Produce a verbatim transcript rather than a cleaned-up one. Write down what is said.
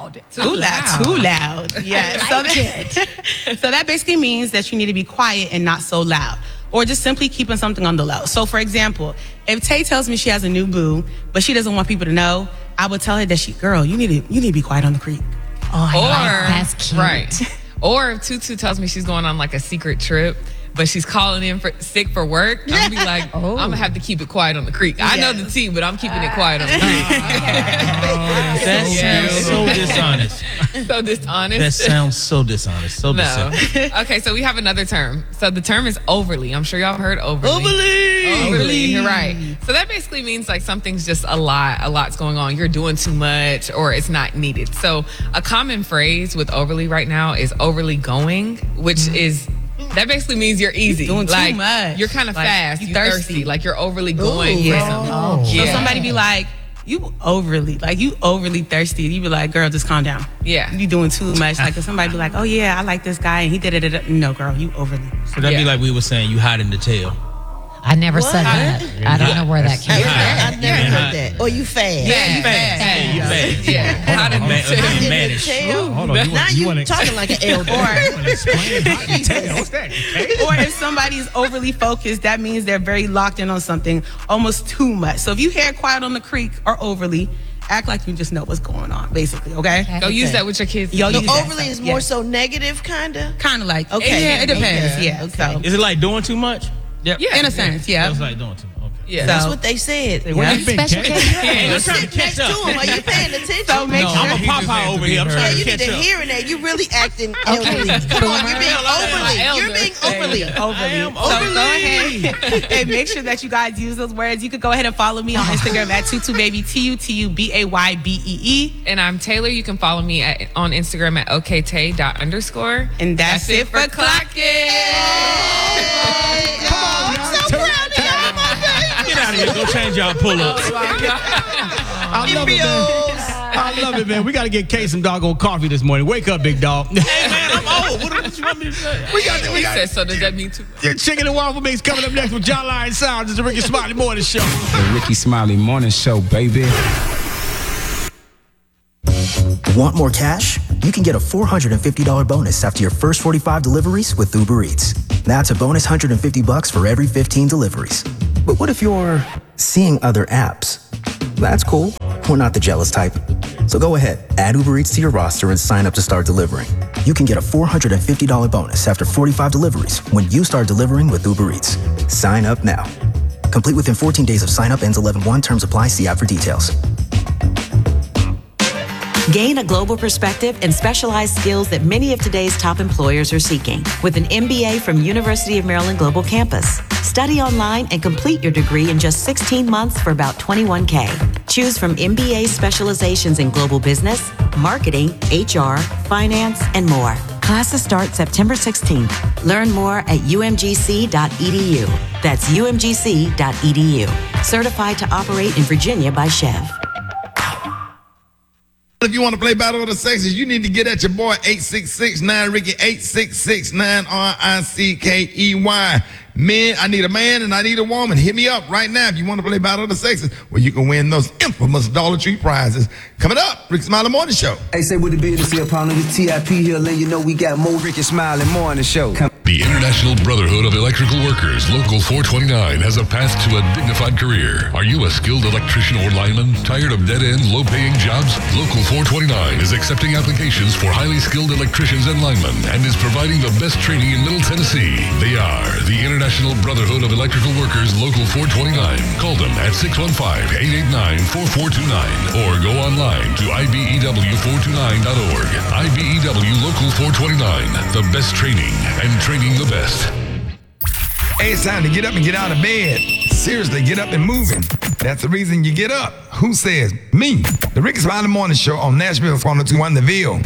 loud. Too, too loud. loud. Too loud. Yeah. I so, like that, so that basically means that you need to be quiet and not so loud. Or just simply keeping something on the low. So for example, if Tay tells me she has a new boo, but she doesn't want people to know, I would tell her that she, girl, you need to you need to be quiet on the creek. Oh, I or, like, that's cute. Right. Or if Tutu tells me she's going on like a secret trip, but she's calling in for, sick for work, I'm gonna be like, oh. I'm gonna have to keep it quiet on the creek. Yes. I know the tea, but I'm keeping it quiet on the creek. Oh, that sounds so dishonest. So dishonest. That sounds so dishonest. So no. deceptive. Okay, so we have another term. So the term is overly. I'm sure y'all heard overly. Overly. Overly. You're right. So that basically means like something's just a lot. A lot's going on. You're doing too much, or it's not needed. So a common phrase with overly right now is overly going, which mm-hmm. is. That basically means you're easy. You're doing like, too much. You're kind of like, fast. You you're thirsty. thirsty. Like you're overly going. Ooh, Yeah. Oh. yeah. So somebody be like, you overly, like you overly thirsty. You be like, girl, just calm down. Yeah. You doing too much. Like if somebody be like, oh yeah, I like this guy and he did it. No, girl, you overly. So that'd yeah. be like we were saying, you hot in the tail. I never what? said that. I don't know where that came from. I never Yeah. heard that. Or you fast. Yeah, you fast. Yeah, you fast. Yeah. How did Man, you uh, managed. Tail. Hold on, you Now want, you you want to talking like an elder. explain hot and tail? What's that? Or if somebody's overly focused, that means they're very locked in on something, almost too much. So if you hear quiet on the creek or overly, act like you just know what's going on, basically, okay? Okay. Go use that with your kids. Yo, The use that overly stuff. is more Yeah. so negative, kind of? Kind of like, Okay. yeah, it depends, Okay. yeah. Okay. So, Is it like doing too much? Yep. Yeah. in a sense, yeah. It's like doing too much. Okay. Yeah. That's So- what they said. Where you been, Special Kat? case. Hey, I'm trying to Sit next catch to up. him. Are you paying attention? So make No, sure. I'm a Popeye over here. I'm Yeah, trying you to need catch to up. hear that. You really acting elderly. Come on, you're being overly. elder. You're being overly. Overly. I am So overly. go ahead and make sure that you guys use those words. You could go ahead and follow me on Instagram at tutubaby, T U T U B A Y B E E. And I'm Taylor. You can follow me at, on Instagram at oktay dot underscore. And that's, it for Clock It. Come on, I'm so proud of y'all, my baby. Get out of here. Go change y'all pull-ups. I love it, man. I love it, man. We got to get Kay some doggone coffee this morning. Wake up, big dog. Hey, man, I'm old. What, what you want me to say? We got we He got said, so does that mean too much? your chicken and waffle mix coming up next with John Lyon Sounds. It's the Ricky Smiley Morning Show. The Ricky Smiley Morning Show, baby. Want more cash? You can get a four hundred fifty dollars bonus after your first forty-five deliveries with Uber Eats. That's a bonus one hundred fifty bucks for every fifteen deliveries. But what if you're seeing other apps? That's cool. We're not the jealous type. So go ahead, add Uber Eats to your roster and sign up to start delivering. You can get a four hundred fifty dollars bonus after forty-five deliveries when you start delivering with Uber Eats. Sign up now. Complete within fourteen days of sign up, ends eleven one. Terms apply. See app for details. Gain a global perspective and specialized skills that many of today's top employers are seeking with an M B A from University of Maryland Global Campus. Study online and complete your degree in just sixteen months for about twenty-one K. Choose from M B A specializations in global business, marketing, H R, finance, and more. Classes start September sixteenth. Learn more at u m g c dot e d u. That's u m g c dot e d u. Certified to operate in Virginia by Chev. If you want to play Battle of the Sexes, you need to get at your boy eight six six nine Ricky, eight six six nine R I C K E Y. Men, I need a man and I need a woman. Hit me up right now if you want to play Battle of the Sexes, where you can win those infamous Dollar Tree prizes. Coming up, Ricky Smiley Morning Show. Hey, say with the business here, partner, the T I P here, letting you know we got more Ricky Smiley Morning Show. Come The International Brotherhood of Electrical Workers, Local four twenty-nine, has a path to a dignified career. Are you a skilled electrician or lineman? Tired of dead-end, low-paying jobs? Local four twenty-nine is accepting applications for highly skilled electricians and linemen and is providing the best training in Middle Tennessee. They are the International Brotherhood of Electrical Workers, Local four twenty-nine. Call them at six one five, eight eight nine, four four two nine or go online to I B E W four two nine dot org. I B E W Local four twenty-nine, the best training and training the best. Hey, it's time to get up and get out of bed. Seriously, get up and moving. That's the reason you get up. Who says? Me. The Ricky Smiley Morning Show on Nashville one oh two one The Ville.